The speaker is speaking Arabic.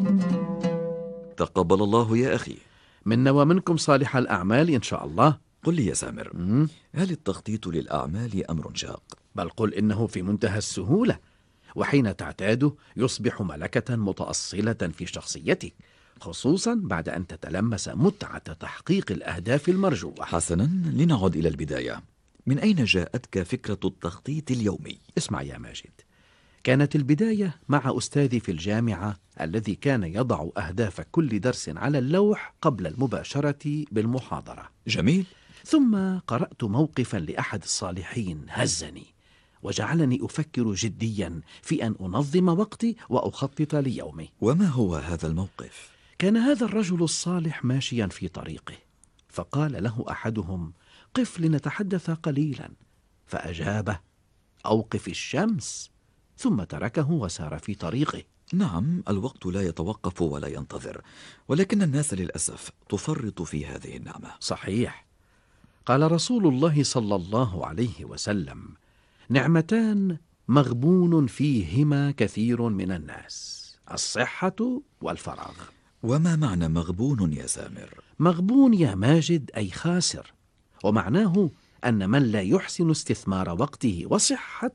تقبل الله يا أخي. منا ومنكم صالح الأعمال إن شاء الله. قل لي يا سامر، هل التخطيط للأعمال أمر شاق؟ بل قل إنه في منتهى السهولة، وحين تعتاده يصبح ملكة متأصلة في شخصيتك، خصوصا بعد أن تتلمس متعة تحقيق الأهداف المرجوة. حسنا، لنعد إلى البداية. من أين جاءتك فكرة التخطيط اليومي؟ اسمع يا ماجد، كانت البداية مع أستاذي في الجامعة الذي كان يضع أهداف كل درس على اللوح قبل المباشرة بالمحاضرة. جميل. ثم قرأت موقفا لأحد الصالحين هزني وجعلني أفكر جديا في أن أنظم وقتي وأخطط ليومي. وما هو هذا الموقف؟ كان هذا الرجل الصالح ماشيا في طريقه، فقال له أحدهم: قف لنتحدث قليلا، فأجابه: أوقف الشمس، ثم تركه وسار في طريقه. نعم، الوقت لا يتوقف ولا ينتظر، ولكن الناس للأسف تفرط في هذه النعمة. صحيح. قال رسول الله صلى الله عليه وسلم: نعمتان مغبون فيهما كثير من الناس، الصحة والفراغ. وما معنى مغبون يا سامر؟ مغبون يا ماجد أي خاسر، ومعناه أن من لا يحسن استثمار وقته وصحته